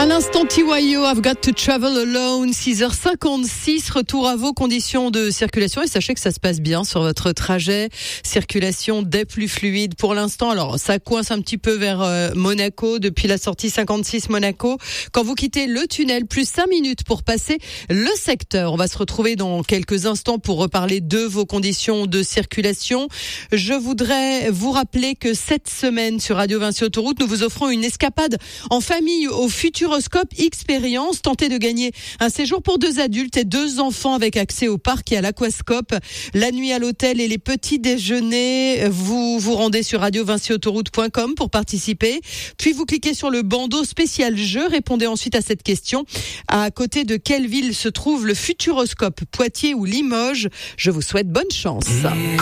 l'instant, TYO, I've got to travel alone, 6h56, retour à vos conditions de circulation et sachez que ça se passe bien sur votre trajet, circulation des plus fluides pour l'instant. Alors ça coince un petit peu vers Monaco, depuis la sortie 56 Monaco. Quand vous quittez le tunnel, plus 5 minutes pour passer le secteur. On va se retrouver dans quelques instants pour reparler de vos conditions de circulation. Je voudrais vous rappeler que cette semaine sur Radio Vinci Autoroute, nous vous offrons une escapade en famille au Futuroscope Expérience. Tentez de gagner un séjour pour 2 adultes et 2 enfants avec accès au parc et à l'aquascope. La nuit à l'hôtel et les petits déjeuners. Vous vous rendez sur radiovinciautoroute.com pour participer. Puis vous cliquez sur le bandeau spécial jeu. Répondez ensuite à cette question. À côté de quelle ville se trouve le Futuroscope? Poitiers ou Limoges? Je vous souhaite bonne chance.